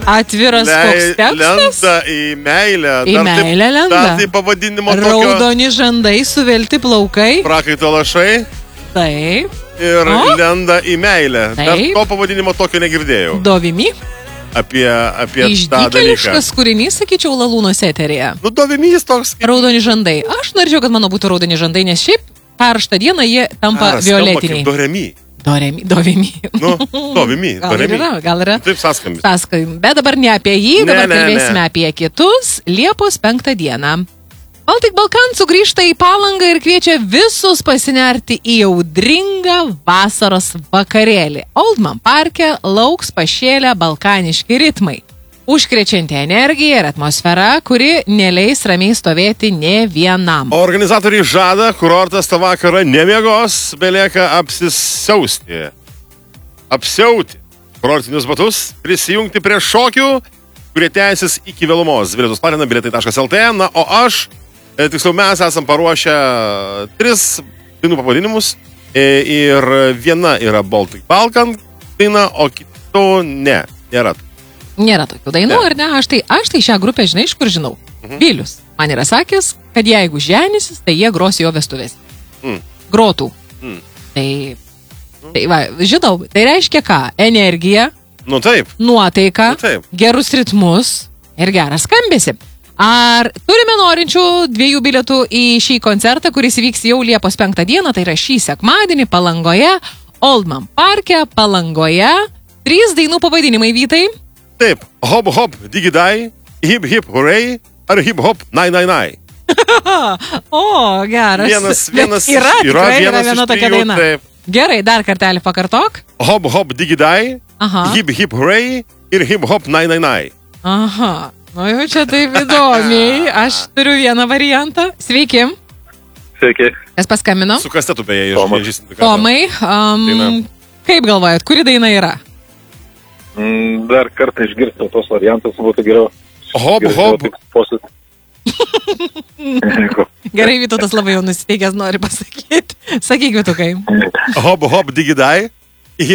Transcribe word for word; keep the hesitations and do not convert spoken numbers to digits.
Atviras koks tekstas? Lenda į meilę. Į Dar meilę taip, lenda. Dar tai pavadinimo tokio. Raudoni žandai, suvelti plaukai. Prakaito lašai. Taip. Ir O? lenda į meilę. Dar Taip. to pavadinimo tokio negirdėjau. Dovimi. Apie, apie tą dalyką. Išdykėliškas kūrinys, sakyčiau, Lalūnos eterėje. Nu, dovimys toks. Raudoni žandai. Aš norėčiau, kad mano būtų raudoni žandai, nes šiaip karštą dieną jie tampa Ar, skamba violetiniai. kaip Doremi. Doremi, dovimi. Nu, dovimi, Gal ir Doremi. yra, gal yra. Taip sąskambis. Sąskambis. Bet dabar ne apie jį, Ne, dabar ne, kalbėsime ne. apie kitus. Liepos penktą dieną. Baltic Balkan sugrįžta į Palangą ir kviečia visus pasinerti į audringą vasaros vakarėlį. Oldman parke lauks pašėlę balkaniški ritmai. Užkrečianti energija ir atmosfera, kuri neleis ramiai stovėti ne vienam. O organizatoriai žada, kurortas tą vakarą nemiegos, belieka apsisiausti. Apsiauti kurortinius batus, prisijungti prie šokių, kurie tęsis iki vėlumos. Bilietus parina biletai taškas lt. Na, o aš, e, tiksliau mes esam paruošę tris dainų pavadinimus e, ir viena yra Baltic Balkan daina, o kitų ne, nėra. Nėra tokių dainų, Ne. ar ne? Aš tai, aš tai šią grupę, žinai, iš kur žinau. Mhm. Vilius man yra sakęs, kad jeigu ženysis, tai jie gros jo vestuvės. Mm. Grotų. Mm. Tai, tai va, žinau, tai reiškia ką? Energija, Nu taip, nuotaika, Nu, taip. gerus ritmus ir gerą skambesį. Ar turime norinčių dviejų bilietų į šį koncertą, kuris įvyks jau Liepos penktą dieną, tai yra šį sekmadienį Palangoje, Oldman parke, Palangoje. Trys dainų pavadinimai, Vytai. taip. Hop, hop, digidai, hip, hip, hooray, ar hip, hop, nai, nai, nai. O, geras. Vienas, Bet vienas, yra, yra tikrai yra vienas viena iš tokia trijų, daina. taip. Gerai, dar kartelį pakartok. Hop, hop, digidai, Aha. hip, hip, hooray ir hip, hop, nai, nai, nai. Aha. Nu jau čia taip įdomiai. Aš turiu vieną variantą. Sveiki. Sveiki. Kas paskambino? Su kastetu beje Tomas. išžysim. Tomai. Um, Daina. kaip galvojat, kuri daina yra? Mm, dar kartą išgirsti tos variantus būtų geriau. Hop, Geriau hop, tik posit. Gerai, Vytautas labai jau nusiteikęs nori pasakyti. Sakyk, Vytukai. hop, hop, digidai,